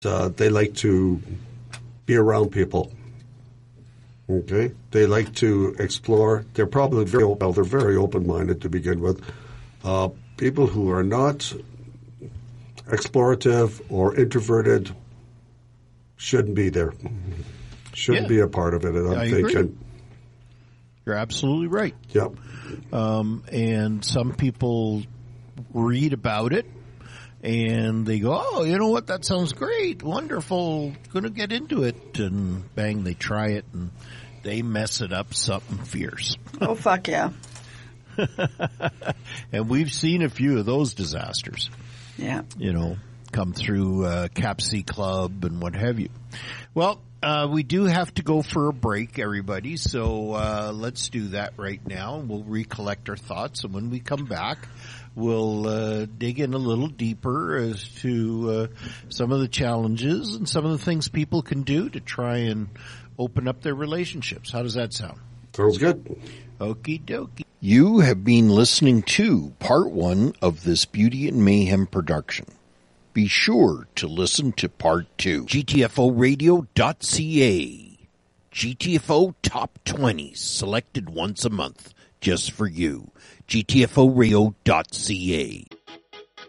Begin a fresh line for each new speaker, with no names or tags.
They like to be around people. Okay, they like to explore. They're probably they're very open-minded to begin with. People who are not explorative or introverted shouldn't be there. Shouldn't be a part of it. And I'm thinking,
agree. You're absolutely right.
Yep.
And some people read about it and they go, oh, you know what? That sounds great. Wonderful. Going to get into it. And bang, they try it and they mess it up something fierce.
Oh, fuck yeah.
And we've seen a few of those disasters.
Yeah.
You know, come through CAPC Club and what have you. Well, we do have to go for a break, everybody. So let's do that right now. We'll recollect our thoughts. And when we come back, we'll dig in a little deeper as to some of the challenges and some of the things people can do to try and open up their relationships. How does that sound?
Sounds good.
Okie dokie. You have been listening to part 1 of this Beauty and Mayhem production. Be sure to listen to part 2. GTFOradio.ca. GTFO Top 20s selected once a month just for you. GTFOradio.ca.